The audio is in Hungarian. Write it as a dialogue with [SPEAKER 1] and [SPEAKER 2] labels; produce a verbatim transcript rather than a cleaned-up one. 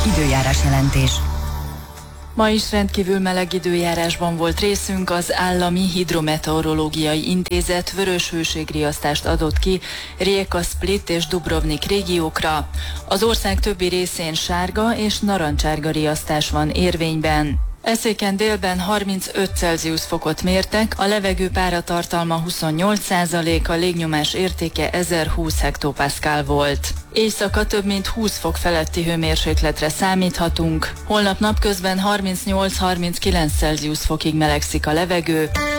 [SPEAKER 1] Időjárás jelentés.
[SPEAKER 2] Ma is rendkívül meleg időjárásban volt részünk, az Állami Hidrometeorológiai Intézet vörös hőségriasztást adott ki Rijeka, Split és Dubrovnik régiókra. Az ország többi részén sárga és narancsárga riasztás van érvényben. Eszéken délben harmincöt Celsius fokot mértek, a levegő páratartalma huszonnyolc százalék, a légnyomás értéke ezerhúsz hektopaszkál volt. Éjszaka több mint húsz fok feletti hőmérsékletre számíthatunk. Holnap napközben harmincnyolc-harminckilenc Celsius fokig melegszik a levegő.